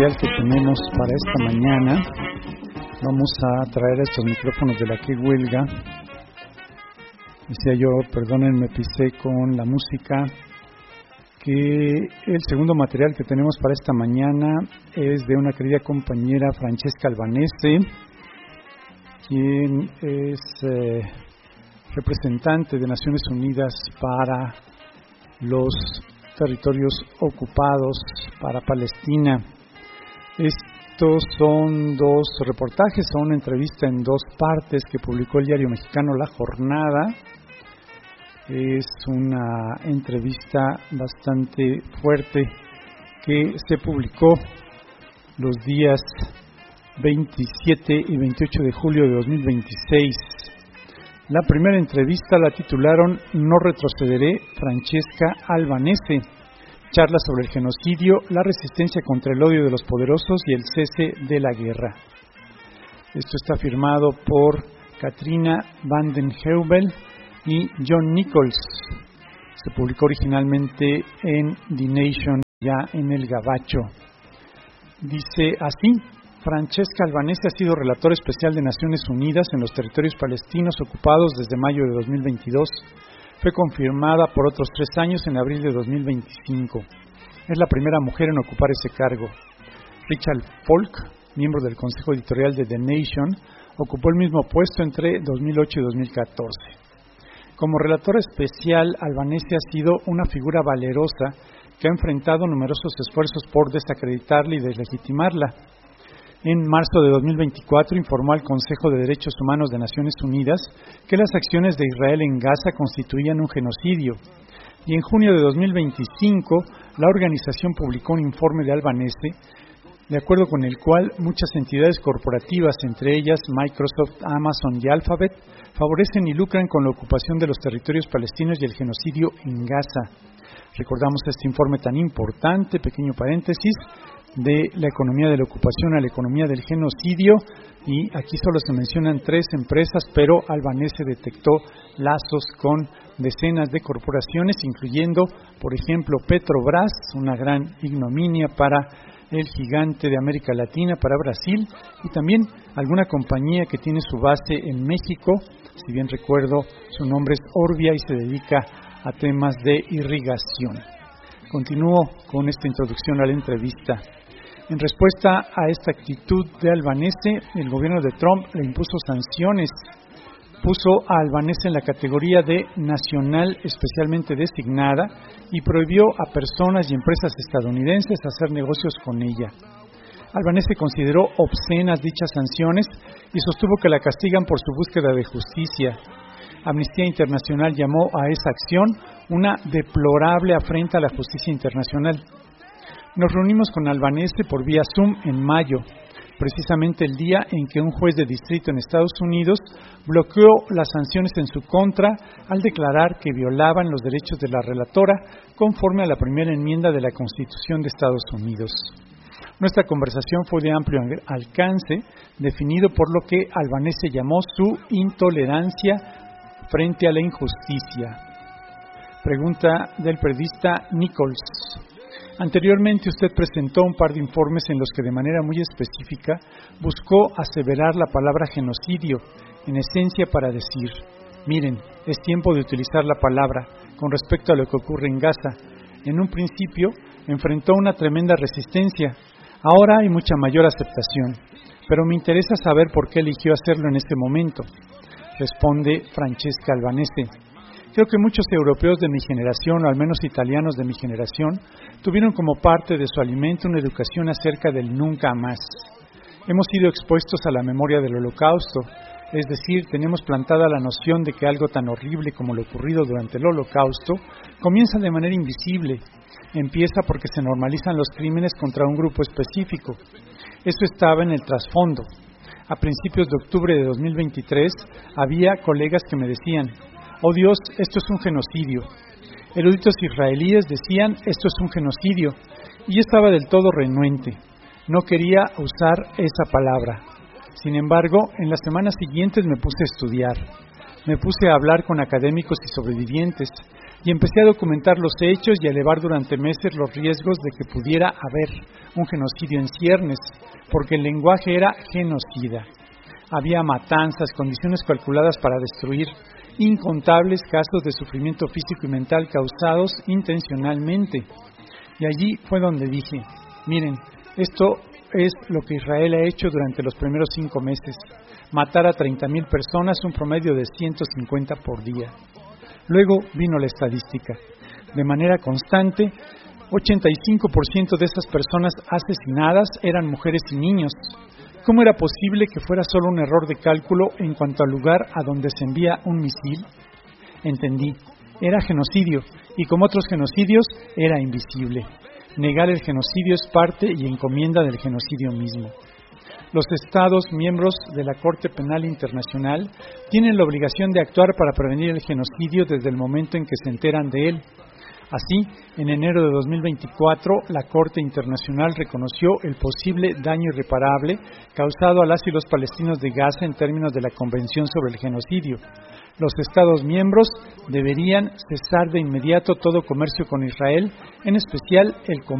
material que tenemos para esta mañana. Vamos a traer estos micrófonos de la que huelga. Decía yo, perdónenme, pisé con la música, que el segundo material que tenemos para esta mañana es de una querida compañera, Francesca Albanese, quien es representante de Naciones Unidas para los territorios ocupados, para Palestina. Estos son dos reportajes, son una entrevista en dos partes que publicó el diario mexicano La Jornada. Es una entrevista bastante fuerte que se publicó los días 27 y 28 de julio de 2026. La primera entrevista la titularon "No retrocederé", Francesca Albanese. Charla sobre el genocidio, la resistencia contra el odio de los poderosos y el cese de la guerra. Esto está firmado por Katrina Vanden Heuvel y John Nichols. Se publicó originalmente en The Nation, ya en el Gabacho. Dice así: Francesca Albanese ha sido relatora especial de Naciones Unidas en los territorios palestinos ocupados desde mayo de 2022. Fue confirmada por otros 3 años en abril de 2025. Es la primera mujer en ocupar ese cargo. Richard Falk, miembro del Consejo Editorial de The Nation, ocupó el mismo puesto entre 2008 y 2014. Como relatora especial, Albanese ha sido una figura valerosa que ha enfrentado numerosos esfuerzos por desacreditarla y deslegitimarla. En marzo de 2024 informó al Consejo de Derechos Humanos de Naciones Unidas que las acciones de Israel en Gaza constituían un genocidio. Y en junio de 2025, la organización publicó un informe de Albanese, de acuerdo con el cual muchas entidades corporativas, entre ellas Microsoft, Amazon y Alphabet, favorecen y lucran con la ocupación de los territorios palestinos y el genocidio en Gaza. Recordamos este informe tan importante, pequeño paréntesis, de la economía de la ocupación a la economía del genocidio, y aquí solo se mencionan 3 empresas, pero Albanese detectó lazos con decenas de corporaciones, incluyendo, por ejemplo, Petrobras, una gran ignominia para el gigante de América Latina, para Brasil, y también alguna compañía que tiene su base en México. Si bien recuerdo, su nombre es Orbia y se dedica a temas de irrigación. Continúo con esta introducción a la entrevista. En respuesta a esta actitud de Albanese, el gobierno de Trump le impuso sanciones. Puso a Albanese en la categoría de nacional especialmente designada y prohibió a personas y empresas estadounidenses hacer negocios con ella. Albanese consideró obscenas dichas sanciones y sostuvo que la castigan por su búsqueda de justicia. Amnistía Internacional llamó a esa acción una deplorable afrenta a la justicia internacional. Nos reunimos con Albanese por vía Zoom en mayo, precisamente el día en que un juez de distrito en Estados Unidos bloqueó las sanciones en su contra al declarar que violaban los derechos de la relatora conforme a la primera enmienda de la Constitución de Estados Unidos. Nuestra conversación fue de amplio alcance, definido por lo que Albanese llamó su intolerancia frente a la injusticia. Pregunta del periodista Nichols. Anteriormente usted presentó un par de informes en los que de manera muy específica buscó aseverar la palabra genocidio, en esencia para decir: miren, es tiempo de utilizar la palabra con respecto a lo que ocurre en Gaza. En un principio enfrentó una tremenda resistencia, ahora hay mucha mayor aceptación, pero me interesa saber por qué eligió hacerlo en este momento. Responde Francesca Albanese. Creo que muchos europeos de mi generación, o al menos italianos de mi generación, tuvieron como parte de su alimento una educación acerca del nunca más. Hemos sido expuestos a la memoria del Holocausto, es decir, tenemos plantada la noción de que algo tan horrible como lo ocurrido durante el Holocausto comienza de manera invisible. Empieza porque se normalizan los crímenes contra un grupo específico. Eso estaba en el trasfondo. A principios de octubre de 2023 había colegas que me decían: oh Dios, esto es un genocidio. Eruditos israelíes decían: esto es un genocidio. Y yo estaba del todo renuente. No quería usar esa palabra. Sin embargo, en las semanas siguientes me puse a estudiar. Me puse a hablar con académicos y sobrevivientes. y empecé a documentar los hechos y a elevar durante meses los riesgos de que pudiera haber un genocidio en ciernes, porque el lenguaje era genocida. Había matanzas, condiciones calculadas para destruir, incontables casos de sufrimiento físico y mental causados intencionalmente. Y allí fue donde dije, miren, esto es lo que Israel ha hecho durante los primeros 5 meses, matar a 30,000 personas, un promedio de 150 por día. Luego vino la estadística. De manera constante, 85% de estas personas asesinadas eran mujeres y niños. ¿Cómo era posible que fuera solo un error de cálculo en cuanto al lugar a donde se envía un misil? Entendí, era genocidio, y como otros genocidios, era invisible. Negar el genocidio es parte y encomienda del genocidio mismo. Los Estados miembros de la Corte Penal Internacional tienen la obligación de actuar para prevenir el genocidio desde el momento en que se enteran de él. Así, en enero de 2024, la Corte Internacional reconoció el posible daño irreparable causado a las y los palestinos de Gaza en términos de la Convención sobre el Genocidio. Los Estados miembros deberían cesar de inmediato todo comercio con Israel, en especial el comercio